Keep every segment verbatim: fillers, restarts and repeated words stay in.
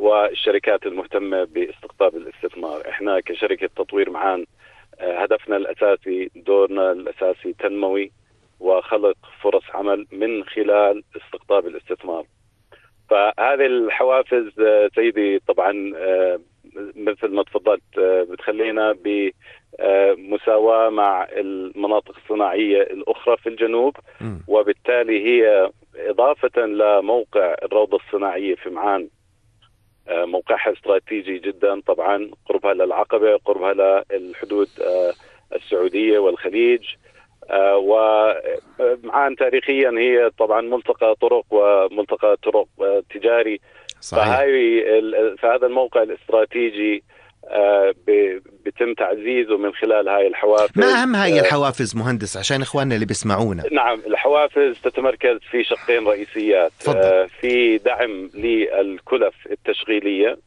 والشركات المهتمة باستقطاب الاستثمار. احنا كشركة تطوير معان هدفنا الأساسي، دورنا الأساسي تنموي وخلق فرص عمل من خلال استقطاب الاستثمار. فهذه الحوافز سيدي طبعا مثل ما تفضلت بتخلينا بمساواة مع المناطق الصناعية الأخرى في الجنوب، وبالتالي هي إضافة لموقع الروضة الصناعية في معان، موقعها استراتيجي جدا، طبعا قربها للعقبة، قربها للحدود السعودية والخليج، ومعان تاريخيا هي طبعا ملتقى طرق وملتقى طرق تجاري. فهاي فهذا الموقع الاستراتيجي بيتم تعزيزه من خلال هاي الحوافز. ما أهم هاي الحوافز مهندس عشان إخواننا اللي بيسمعونا؟ نعم، الحوافز تتمركز في شقين رئيسيات. فضل. في دعم للكلف التشغيلية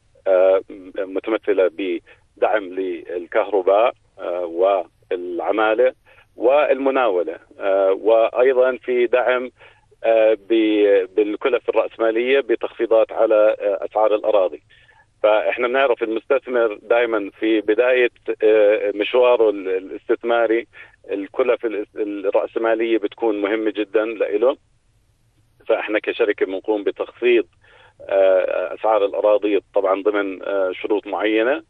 متمثلة بدعم للكهرباء والعمالة والمناولة، وأيضا في دعم بالكلف الرأسمالية بتخفيضات على أسعار الأراضي. فإحنا بنعرف المستثمر دائما في بداية مشواره الاستثماري الكلف الرأسمالية بتكون مهمة جدا له، فإحنا كشركة بنقوم بتخفيض أسعار الأراضي طبعا ضمن شروط معينة.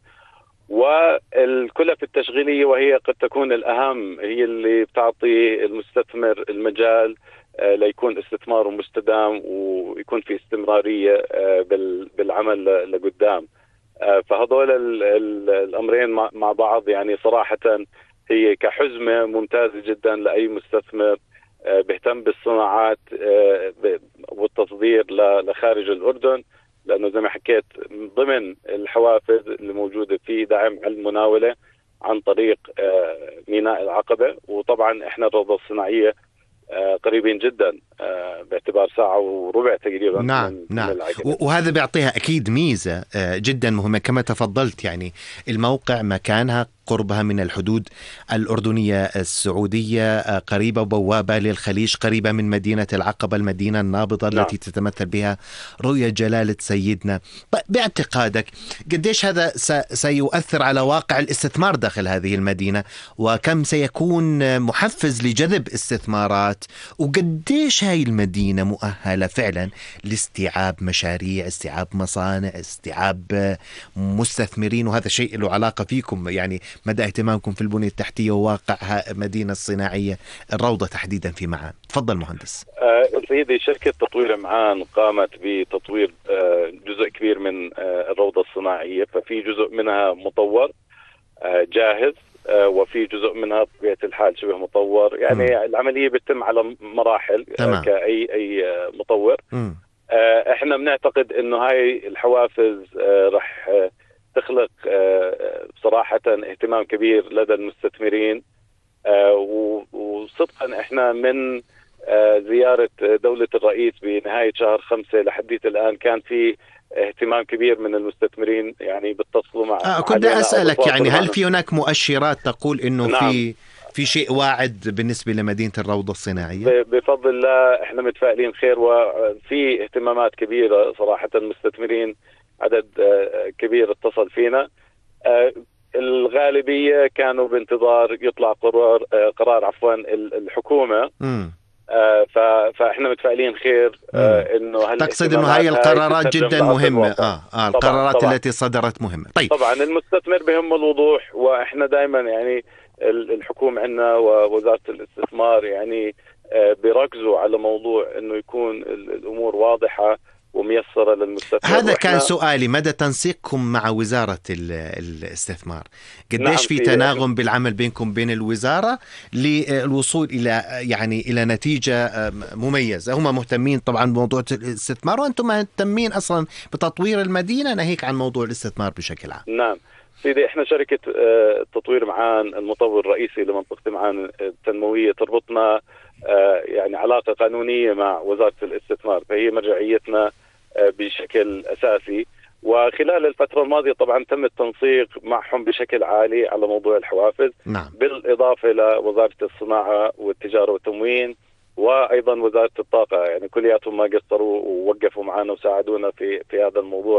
والكلف التشغيلية وهي قد تكون الأهم، هي اللي بتعطي المستثمر المجال ليكون استثماره مستدام ويكون في استمرارية بالعمل لقدام. فهذول الأمرين مع بعض يعني صراحة هي كحزمة ممتازة جدا لأي مستثمر بيهتم بالصناعات والتصدير لخارج الأردن، لأنه زي ما حكيت ضمن الحوافز اللي موجودة في دعم المناولة عن طريق ميناء العقبة. وطبعا احنا الروضة الصناعية قريبين جدا باعتبار ساعة وربع تقريبا. نعم من نعم من وهذا بيعطيها أكيد ميزة جدا مهمة كما تفضلت، يعني الموقع مكانها قربها من الحدود الأردنية السعودية، قريبة وبوابة للخليج، قريبة من مدينة العقبة المدينة النابضة. نعم. التي تتمثل بها رؤية جلالة سيدنا. باعتقادك قديش هذا سيؤثر على واقع الاستثمار داخل هذه المدينة، وكم سيكون محفز لجذب استثمارات، وقديش هاي المدينة مؤهلة فعلا لاستيعاب مشاريع، استيعاب مصانع، استيعاب مستثمرين؟ وهذا شيء له علاقة فيكم، يعني مدى اهتمامكم في البنية التحتية وواقع المدينة الصناعية الروضة تحديدا في معان. تفضل مهندس. آه سيدي، شركة تطوير معان قامت بتطوير آه جزء كبير من آه الروضة الصناعية، ففي جزء منها مطور آه جاهز، آه وفي جزء منها بطبيعة الحال شبه مطور، يعني م. العملية بتتم على مراحل آه كأي أي آه مطور. آه احنا بنعتقد انه هاي الحوافز آه رح آه تخلق بصراحة اهتمام كبير لدى المستثمرين. وصدقا احنا من زيارة دولة الرئيس بنهاية شهر خمسة لحديت الآن كان في اهتمام كبير من المستثمرين، يعني بيتصلوا مع آه كنت أسألك يعني هل في هناك مؤشرات تقول انه نعم. في في شيء واعد بالنسبة لمدينة الروضة الصناعية؟ بفضل الله احنا متفائلين خير، وفي اهتمامات كبيرة صراحة. المستثمرين عدد كبير اتصل فينا، الغالبية كانوا بانتظار يطلع قرار قرار عفوا الحكومة. فاحنا متفائلين خير انه تقصد انه هاي القرارات جدا مهمة. اه اه القرارات طبعًا التي صدرت مهمة. طيب طبعا المستثمر بهم الوضوح، واحنا دائما يعني الحكومة عندنا ووزارة الاستثمار يعني بيركزوا على موضوع انه يكون الامور واضحة وميسرة للمستثمر. هذا كان سؤالي، مدى تنسيقكم مع وزارة الاستثمار؟ قديش نعم في تناغم بالعمل بينكم بين الوزارة للوصول إلى يعني إلى نتيجة مميزة؟ هم مهتمين طبعا بموضوع الاستثمار، وأنتم مهتمين أصلا بتطوير المدينة، ناهيك عن موضوع الاستثمار بشكل عام. نعم سيدي، احنا شركة تطوير معان المطور الرئيسي لمنطقة معان التنموية، تربطنا يعني علاقة قانونية مع وزارة الاستثمار، فهي مرجعيتنا بشكل أساسي. وخلال الفترة الماضية طبعا تم التنسيق معهم بشكل عالي على موضوع الحوافز. نعم. بالإضافة لوزارة الصناعة والتجارة والتموين وأيضا وزارة الطاقة، يعني كلياتهم ما قصروا ووقفوا معنا وساعدونا في في هذا الموضوع.